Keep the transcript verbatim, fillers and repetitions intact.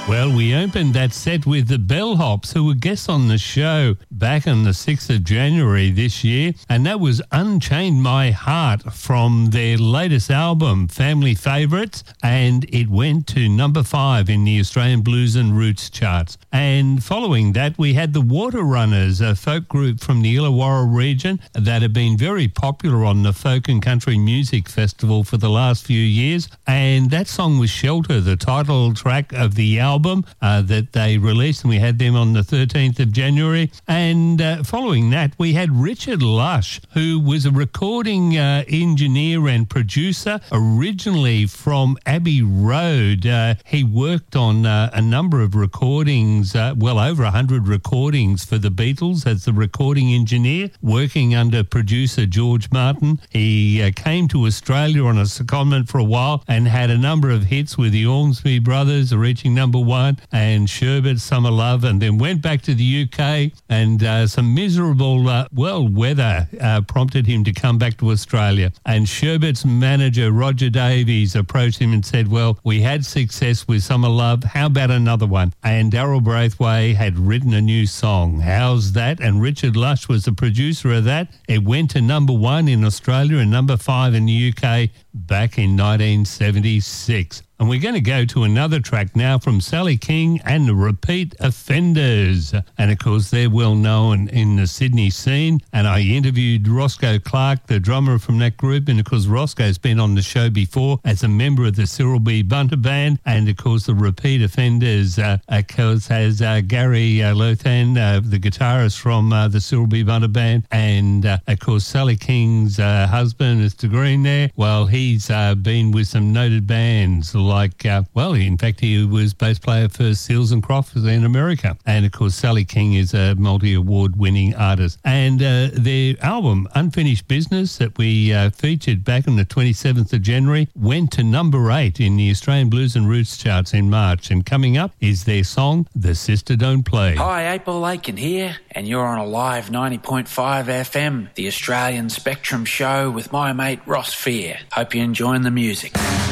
Well, we opened that set with the Bellhops, who were guests on the show back on the sixth of January this year, and that was Unchained My Heart from their latest album, Family Favourites, and it went to number five in the Australian Blues and Roots charts. And following that, we had the Water Runners, a folk group from the Illawarra region that have been very popular on the Folk and Country Music Festival for the last few years, and that song was Shelter, the title track of the album. album uh, that they released, and we had them on the thirteenth of January. And uh, following that, we had Richard Lush, who was a recording uh, engineer and producer originally from Abbey Road. Uh, he worked on uh, a number of recordings, uh, well over one hundred recordings for the Beatles as the recording engineer, working under producer George Martin. He uh, came to Australia on a secondment for a while and had a number of hits with the Ormsby Brothers, reaching number one, and Sherbet, Summer Love, and then went back to the U K, and uh, some miserable, uh, well, weather uh, prompted him to come back to Australia. And Sherbet's manager, Roger Davies, approached him and said, well, we had success with Summer Love, how about another one? And Darryl Braithwaite had written a new song, How's That? And Richard Lush was the producer of that. It went to number one in Australia and number five in the U K back in nineteen seventy-six. And we're going to go to another track now from Sally King and the Repeat Offenders. And, of course, they're well known in the Sydney scene. And I interviewed Roscoe Clark, the drummer from that group. And, of course, Roscoe's been on the show before as a member of the Cyril B. Bunter Band. And, of course, the Repeat Offenders, uh, of course, has uh, Gary uh, Lothan, uh, the guitarist from uh, the Cyril B. Bunter Band. And, uh, of course, Sally King's uh, husband, Mister Green there. Well, he's uh, been with some noted bands like, uh, well, in fact, he was bass player for Seals and Crofts in America. And, of course, Sally King is a multi-award winning artist. And uh, their album, Unfinished Business, that we uh, featured back on the twenty-seventh of January, went to number eight in the Australian Blues and Roots charts in March. And coming up is their song, The Sister Don't Play. Hi, April Aiken here, and you're on a live ninety point five F M, the Australian Spectrum Show with my mate Ross Fear. Hope you're enjoying the music.